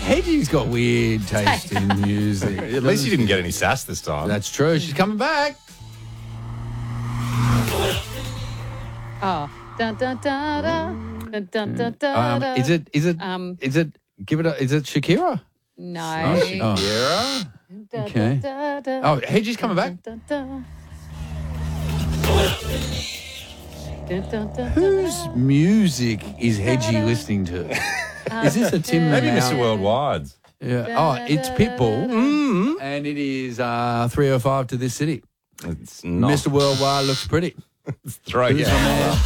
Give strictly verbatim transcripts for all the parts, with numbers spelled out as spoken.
Hedgie's got weird taste in music. At least you didn't get any sass this time. That's true. She's coming back. Oh. Dun, dun, dun, dun, dun, dun, dun, dun, Um, is it? Is it? Um, is it? Give it. A, is it Shakira? No. Oh, Shakira? Dun, Okay. dun, dun, Oh, Hedgie's coming back. dun, dun, dun, dun, dun, dun, Whose music is Hedgie listening to? Is this a Tim? Maybe Mount? Mister Worldwide's. Yeah. Oh, it's Pitbull, Mm. and it is uh, three oh five to this city. It's not. Mister Worldwide looks pretty. Throw Who's yeah. on there?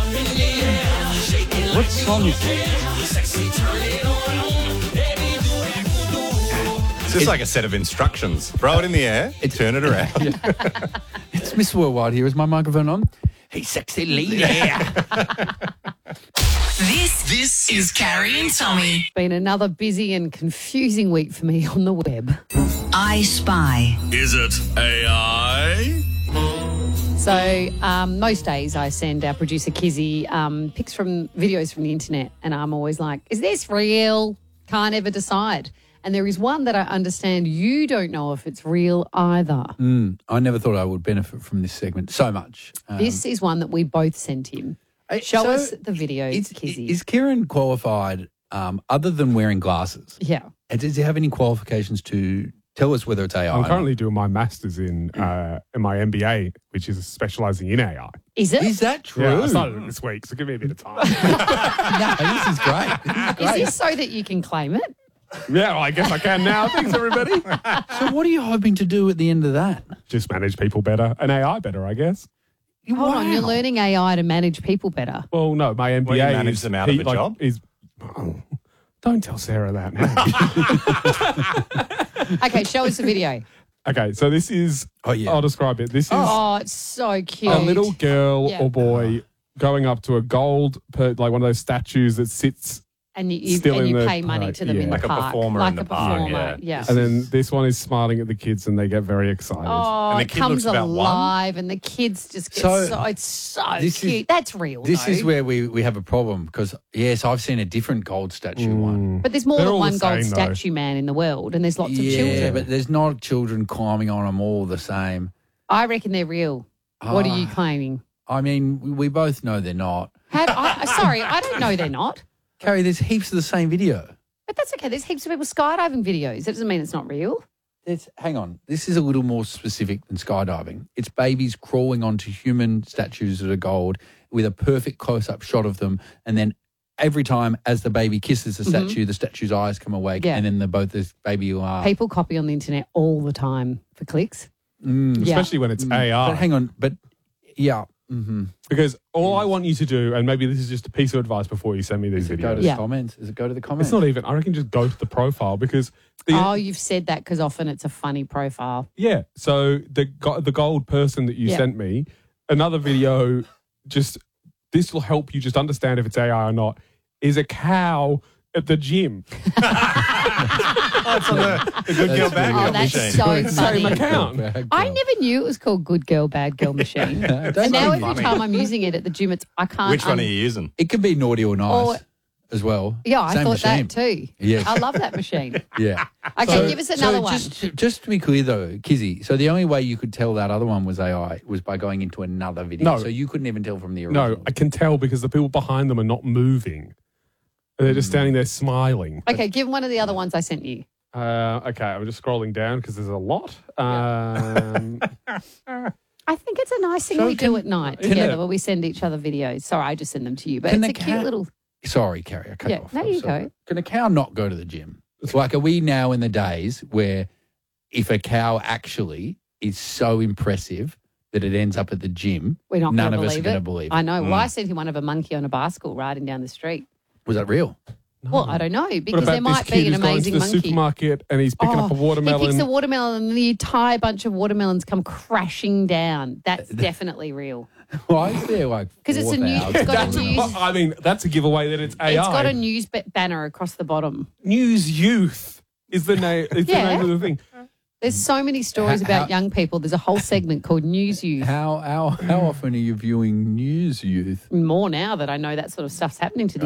What song is it? It's just like a set of instructions. Throw it in the air, turn it around. It's Mister Worldwide here. Is my microphone on? Hey, sexy lady. This this is Carrie and Tommy. Been another busy and confusing week for me on the web. I Spy. Is it A I? So um, most days I send our producer Kizzy um, pics from videos from the internet, and I'm always like, is this real? Can't ever decide. And there is one that I understand you don't know if it's real either. Mm, I never thought I would benefit from this segment so much. Um, This is one that we both sent him. uh, Show so us the video, is, Kizzy. is Kieran qualified um, other than wearing glasses? yeah. And does he have any qualifications to tell us whether it's A I? I'm currently doing my master's in uh, in my M B A, which is specialising in A I. Is it? Is that true? Yeah, I started it this week, so give me a bit of time. No, this is great. This is Is great. this so that you can claim it? Yeah, well, I guess I can now. Thanks, everybody. So what are you hoping to do at the end of that? Just manage people better and A I better, I guess. Hold on, you're learning A I to manage people better. Well, no, my M B A Well, you manage is them out of he, a like, job? Is oh, don't tell Sarah that now. Okay, show us the video. Okay, so this is. Oh, yeah. I'll describe it. This is Oh, it's so cute. a little girl Yeah. or boy going up to a gold, per, like one of those statues that sits. And you, you, Still and in you the pay money park, to them yeah. in the Like a park. performer like in a the park, performer, yeah. yeah. And then this one is smiling at the kids, and they get very excited. Oh, And the it kid comes looks about one? alive, and the kids just get So, so, it's so this is- cute. That's real. This though. is where we, we have a problem because, yes, I've seen a different gold statue one. But there's more They're than all one the gold same, though. statue man in the world, and there's lots of Yeah, children. but there's not children climbing on them all the same. I reckon they're real. What are you Ah. claiming? I mean, we- we both know they're not. How do I, sorry, I don't know they're not. Carrie, there's heaps of the same video. But that's okay. There's heaps of people skydiving videos. That doesn't mean it's not real. There's, hang on. This is a little more specific than skydiving. It's babies crawling onto human statues that are gold with a perfect close-up shot of them. And then every time as the baby kisses the statue, the statue's eyes come awake. Yeah. And then the, both the baby laugh. People copy on the internet all the time for clicks. Mm. Yeah. Especially when it's A I. But hang on. But, yeah. Mm-hmm. Because all I want you to do, and maybe this is just a piece of advice before you send me these Does it go to videos. the Yeah. comments? Does it go to the comments? It's not even. I reckon just go to the profile because the Oh, you've said that because often it's a funny profile. yeah. So the go- the gold person that you Yeah. sent me, another video. Just this will help you just understand if it's A I or not. Is a cow at the gym. Oh, it's on the, the good girl, bad Oh, girl that's machine. so Same funny. account. I never knew it was called Good Girl, Bad Girl Machine. Don't And now think- every time I'm using it at the gym, it's I can't. Which one un- are you using? It can be naughty or nice Or- as well. Yeah, I Same thought machine. that too. Yes. I love that machine. Yeah. Okay, So- give us another so one. Just, just to be clear, though, Kizzy, so the only way you could tell that other one was A I was by going into another video. No. So you couldn't even tell from the original. No, I can tell because the people behind them are not moving. They're just standing there smiling. Okay, give one of the other ones I sent you. Uh, okay, I'm just scrolling down because there's a lot. Um, I think it's a nice thing So we can- do at night can together it- where we send each other videos. Sorry, I just send them to you, but Can it's a the cute cat- little. Sorry, Carrie, I cut Yeah, off. no, I'm you sorry. go. Can a cow not go to the gym? It's like, are we now in the days where if a cow actually is so impressive that it ends up at the gym, We're not none going of to us are believe going to it. believe I it? know. Well, I sent him one of a monkey on a bicycle riding down the street. Was that real? Well, I don't know what because about there might this kid be an who's going amazing to the monkey. supermarket and he's picking up a He watermelon? picks a watermelon and the entire bunch of watermelons come crashing down. That's definitely real. Why is there like 'Cause it's a four new- thousand it's got a dollars? new- Well, I mean, that's a giveaway that it's A I. It's got a news ba- banner across the bottom. News Youth is the name. Is Yeah. the name of the thing. There's so many stories How- about how- young people. There's a whole segment called News Youth. How, how, how often are you viewing News Youth? More now that I know that sort of stuff's happening to the